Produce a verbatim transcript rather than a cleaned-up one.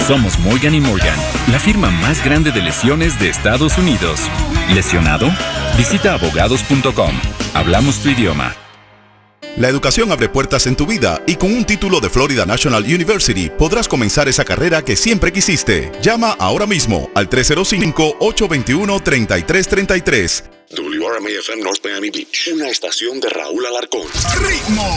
Somos Morgan y Morgan, la firma más grande de lesiones de Estados Unidos. ¿Lesionado? Visita abogados punto com. Hablamos tu idioma. La educación abre puertas en tu vida y con un título de Florida National University podrás comenzar esa carrera que siempre quisiste. Llama ahora mismo al tres cero cinco, ocho dos uno, tres tres tres tres. W R M A F M North Miami Beach, una estación de Raúl Alarcón. ¡Ritmo!